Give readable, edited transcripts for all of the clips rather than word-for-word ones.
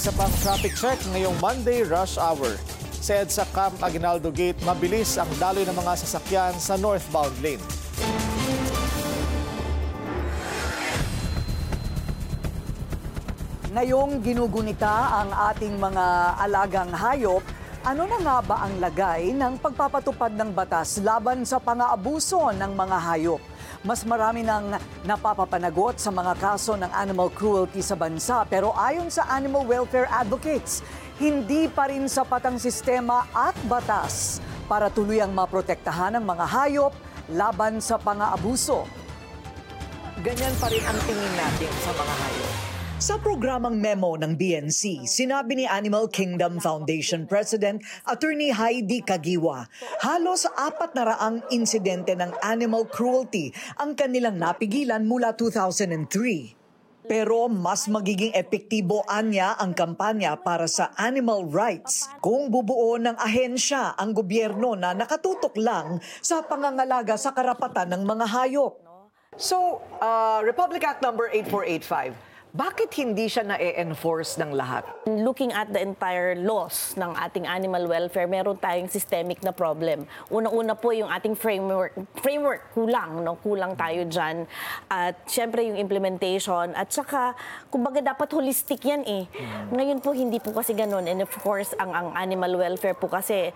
isa pang traffic check ngayong Monday rush hour. Sa EDSA Camp Aguinaldo Gate, mabilis ang daloy ng mga sasakyan sa northbound lane. Ngayong ginugunita ang ating mga alagang hayop, ano na nga ba ang lagay ng pagpapatupad ng batas laban sa pang-aabuso ng mga hayop? Mas marami nang napapapanagot sa mga kaso ng animal cruelty sa bansa, pero ayon sa animal welfare advocates, hindi pa rin sapat ang sistema at batas para tuluyang maprotektahan ang mga hayop laban sa pang-aabuso. Ganyan pa rin ang tingin natin sa mga hayop. Sa programang memo ng BNC, sinabi ni Animal Kingdom Foundation President Attorney Heidi Kagiwa, halos 400 insidente ng animal cruelty ang kanilang napigilan mula 2003. Pero mas magiging epektibo anya ang kampanya para sa animal rights kung bubuo ng ahensya ang gobyerno na nakatutok lang sa pangangalaga sa karapatan ng mga hayop. So, Republic Act number 8485. Bakit hindi siya na-enforce ng lahat? Looking at the entire laws ng ating animal welfare, meron tayong systemic na problem. Unang-una po yung ating framework kulang, no? Kulang tayo dyan. At syempre yung implementation. At saka, kumbaga dapat holistic yan eh. Ngayon po, hindi po kasi ganun. And of course, ang animal welfare po kasi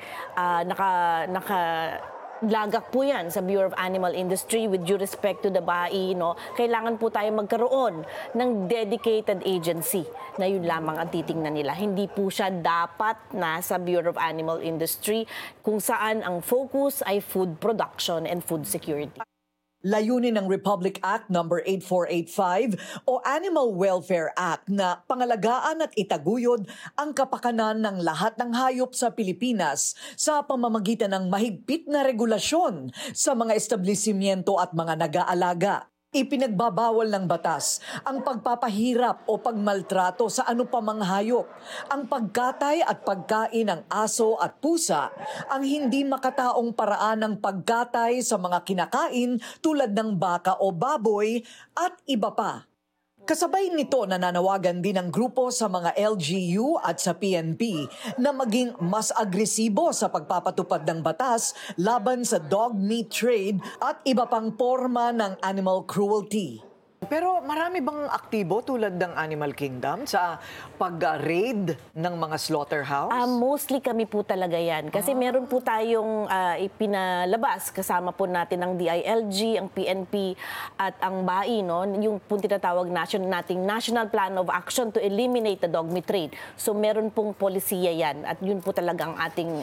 lagak po yan sa Bureau of Animal Industry with due respect to the BAI, no? Kailangan po tayo magkaroon ng dedicated agency na yun lamang ang titingnan nila. Hindi po siya dapat nasa Bureau of Animal Industry kung saan ang focus ay food production and food security. Layunin ng Republic Act number 8485 o Animal Welfare Act na pangalagaan at itaguyod ang kapakanan ng lahat ng hayop sa Pilipinas sa pamamagitan ng mahigpit na regulasyon sa mga establishmento at mga nag-aalaga. Ipinagbabawal ng batas ang pagpapahirap o pagmaltrato sa anupamang hayop, ang pagkatay at pagkain ng aso at pusa, ang hindi makataong paraan ng pagkatay sa mga kinakain tulad ng baka o baboy at iba pa. Kasabay nito, nananawagan din ang grupo sa mga LGU at sa PNP na maging mas agresibo sa pagpapatupad ng batas laban sa dog meat trade at iba pang forma ng animal cruelty. Pero marami bang aktibo tulad ng Animal Kingdom sa pag-raid ng mga slaughterhouse? Mostly kami po talaga yan. Kasi meron po tayong ipinalabas. Kasama po natin ang DILG, ang PNP at ang BAI. No? Yung po tinatawag nating National Plan of Action to Eliminate the Dog Meat Trade. So meron pong polisiya yan. At yun po talaga ang ating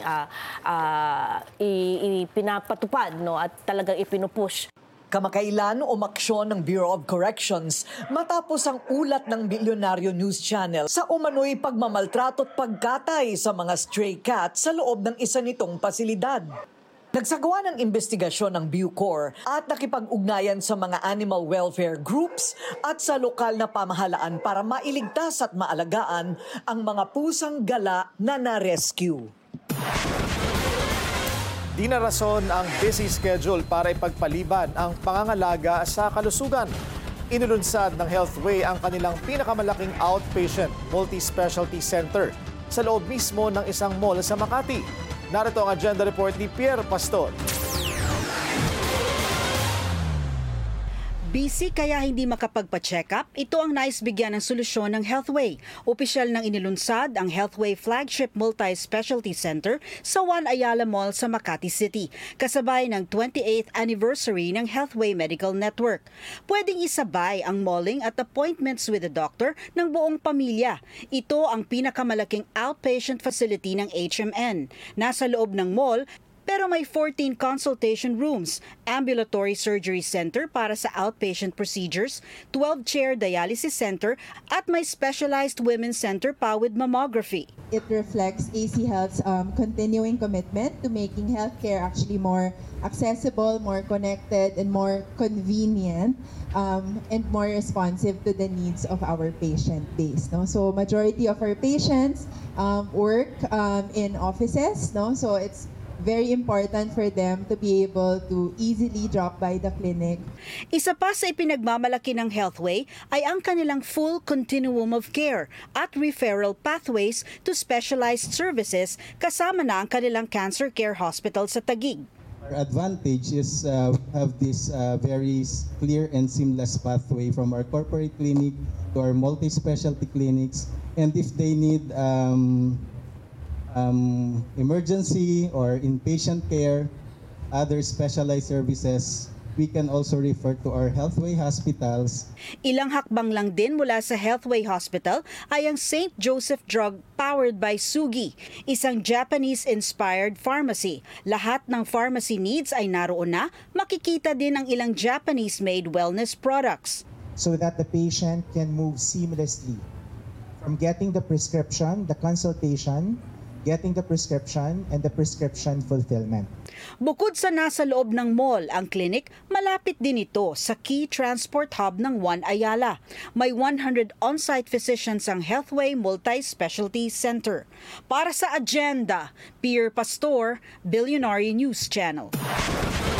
pinapatupad, no? At talagang ipinupush. Kamakailan umaksyon ng Bureau of Corrections matapos ang ulat ng Bilyonaryo News Channel sa umano'y pagmamaltrato at pagkatay sa mga stray cats sa loob ng isa nitong pasilidad. Nagsagawa ng investigasyon ng Bucor at nakipag-ugnayan sa mga animal welfare groups at sa lokal na pamahalaan para mailigtas at maalagaan ang mga pusang gala na na-rescue. Di na rason ang busy schedule para ipagpaliban ang pangangalaga sa kalusugan. Inulunsad ng Healthway ang kanilang pinakamalaking outpatient multi-specialty center sa loob mismo ng isang mall sa Makati. Narito ang agenda report ni Pierre Pastor. Busy kaya hindi makapagpa-check up, ito ang nais bigyan ng solusyon ng Healthway. Opisyal nang inilunsad ang Healthway Flagship Multi-Specialty Center sa Juan Ayala Mall sa Makati City, kasabay ng 28th anniversary ng Healthway Medical Network. Pwedeng isabay ang malling at appointments with a doctor ng buong pamilya. Ito ang pinakamalaking outpatient facility ng HMN. Nasa loob ng mall, pero may 14 consultation rooms, ambulatory surgery center para sa outpatient procedures, 12-chair dialysis center, at may specialized women's center pa with mammography. It reflects AC Health's continuing commitment to making healthcare actually more accessible, more connected, and more convenient, and more responsive to the needs of our patient base. No? So majority of our patients work in offices, no? So it's very important for them to be able to easily drop by the clinic. Isa pa sa ipinagmamalaki ng Healthway ay ang kanilang full continuum of care at referral pathways to specialized services kasama na ang kanilang cancer care hospital sa Taguig. Our advantage is we have this very clear and seamless pathway from our corporate clinic to our multi-specialty clinics. And if they need emergency or inpatient care, other specialized services, we can also refer to our Healthway hospitals. Ilang hakbang lang din mula sa Healthway Hospital ay ang St. Joseph Drug powered by Sugi, isang Japanese-inspired pharmacy. Lahat ng pharmacy needs ay naroon na, makikita din ang ilang Japanese-made wellness products. So that the patient can move seamlessly from getting the prescription, the consultation, getting the prescription, and the prescription fulfillment. Bukod sa nasa loob ng mall, ang clinic, malapit din ito sa key transport hub ng One Ayala. May 100 on-site physicians ang Healthway Multi-Specialty Center. Para sa Agenda, Pierre Pastor, Billionaire News Channel.